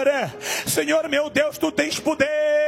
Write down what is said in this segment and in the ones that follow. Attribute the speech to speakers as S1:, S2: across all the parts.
S1: Senhor. Senhor meu Deus, Tu tens poder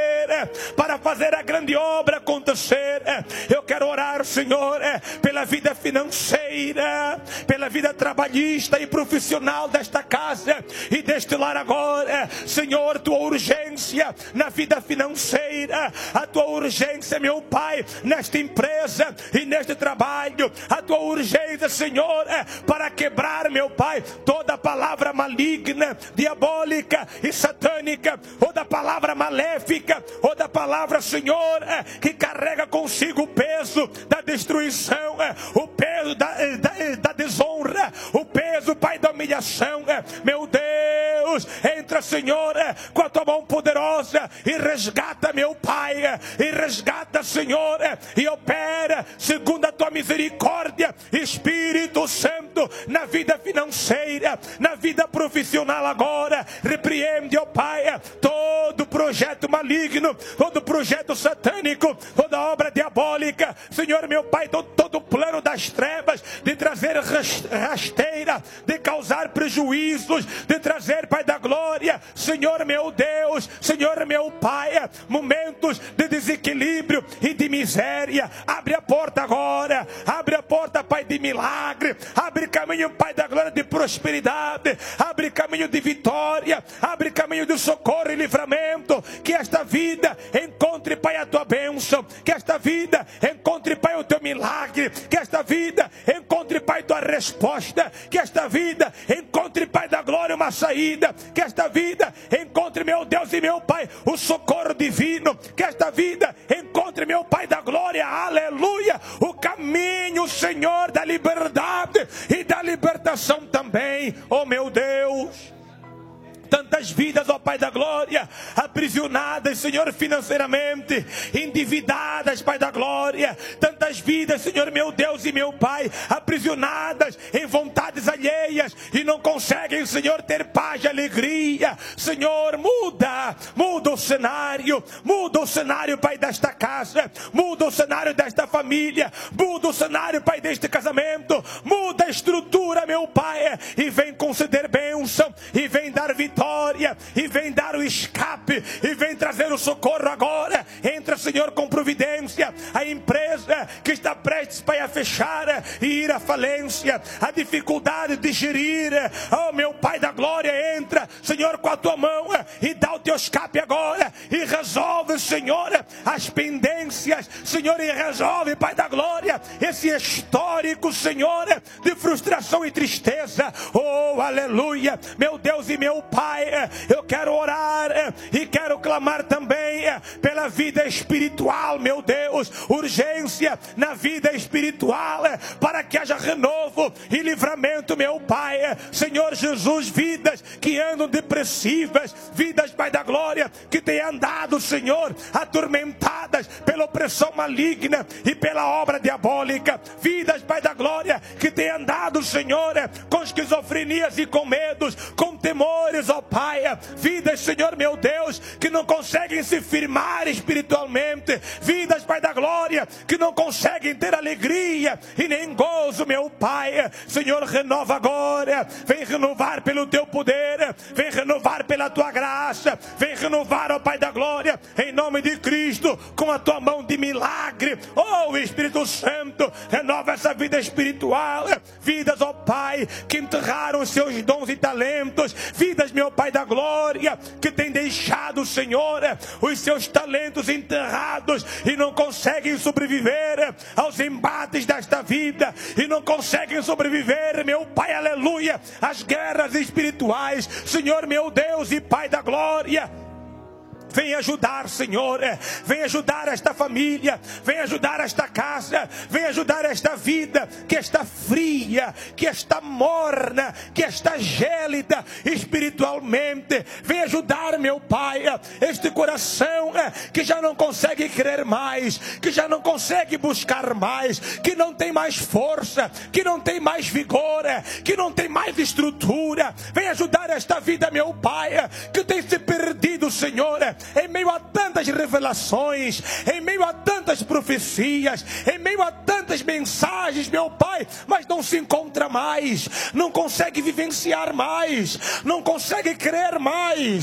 S1: para fazer a grande obra acontecer. Eu quero orar, Senhor, pela vida financeira, pela vida trabalhista e profissional desta casa e deste lar agora. Senhor, Tua urgência na vida financeira, a Tua urgência, meu Pai, nesta empresa e neste trabalho, a Tua urgência, Senhor, para quebrar, meu Pai, toda palavra maligna, diabólica e satânica, ou da palavra maléfica, ou da palavra, Senhor, que carrega consigo o peso da destruição, o peso da desonra, o peso, Pai, da humilhação. Meu Deus, entra, Senhor, com a Tua mão poderosa e resgata, meu Pai, e resgata, Senhor, e opera segundo a Tua misericórdia, Espírito Santo, na vida financeira, na vida profissional agora. Repreende, ó Pai, todo projeto maligno, todo projeto satânico, toda obra diabólica, Senhor meu Pai, todo plano das trevas de trazer rasteira, de causar prejuízos, de trazer, Pai da glória, Senhor meu Deus, Senhor meu Pai, momentos de desequilíbrio e de miséria. Abre a porta agora, abre a porta, Pai, de milagre, abre caminho, Pai da glória, de prosperidade, abre caminho de vitória, abre caminho de socorro e livramento. Que esta vida encontre, Pai, a Tua bênção, que esta vida encontre, Pai, o Teu milagre, que esta vida encontre, Pai, Tua resposta, que esta vida encontre, Pai da glória, uma saída, que esta vida encontre, meu Deus e meu Pai, o socorro divino, que esta vida encontre, meu Pai da glória, aleluia, o caminho, Senhor, da liberdade e da libertação também, oh meu Deus. Tantas vidas, ó Pai da glória, aprisionadas, Senhor, financeiramente, endividadas, Pai da glória. Tantas vidas, Senhor, meu Deus e meu Pai, aprisionadas em vontades alheias e não conseguem, Senhor, ter paz e alegria. Senhor, muda o cenário, Pai, desta casa, muda o cenário desta família, muda o cenário, Pai, deste casamento, muda a estrutura, meu Pai, e vem conceder bênção, e vem dar vitória, e vem dar o escape, e vem trazer o socorro agora. Entra, Senhor, com providência. A empresa que está prestes, Pai, a fechar e ir à falência, a dificuldade de gerir, oh meu Pai da glória, entra, Senhor, com a Tua mão e dá o Teu escape agora, e resolve, Senhor, as pendências, Senhor, e resolve, Pai da glória, esse histórico, Senhor, de frustração e tristeza. Oh, aleluia, meu Deus e meu Pai, eu quero orar e quero clamar também pela vida espiritual, meu Deus, urgência na vida espiritual, para que haja renovo e livramento, meu Pai, Senhor Jesus, vidas que andam depressivas, vidas, Pai da glória, que têm andado, Senhor, atormentadas pela opressão maligna e pela obra diabólica, vidas, Pai da glória, que têm andado, Senhor, com esquizofrenias e com medos, com temores, ó Pai, vidas, Senhor meu Deus, que não conseguem se firmar espiritualmente, vidas, Pai da glória, que não conseguem ter alegria e nem gozo, meu Pai. Senhor, renova agora, vem renovar pelo Teu poder, vem renovar pela Tua graça, vem renovar, ó Pai da glória, em nome de Cristo, com a Tua mão de milagre. Oh Espírito Santo, renova essa vida espiritual, vidas, ó Pai, que enterraram os seus dons e talentos, vidas, meu Pai da glória, que tem deixado, Senhor, os seus talentos enterrados e não conseguem sobreviver aos embates desta vida, e não conseguem sobreviver, meu Pai, aleluia, às guerras espirituais. Senhor meu Deus e Pai da glória, vem ajudar, Senhor, vem ajudar esta família, vem ajudar esta casa, vem ajudar esta vida que está fria, que está morna, que está gélida espiritualmente. Vem ajudar, meu Pai, este coração que já não consegue crer mais, que já não consegue buscar mais, que não tem mais força, que não tem mais vigor, que não tem mais estrutura. Vem ajudar esta vida, meu Pai, que tem se perdido, Senhor, em meio a tantas revelações, em meio a tantas profecias, em meio a tantas mensagens, meu Pai, mas não se encontra mais, não consegue vivenciar mais, não consegue crer mais.